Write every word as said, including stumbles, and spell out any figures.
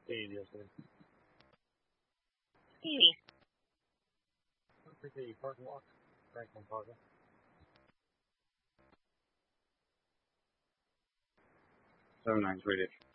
Sí, Dios mío. Sí. The park walk, Franklin Park. Seven nine rated.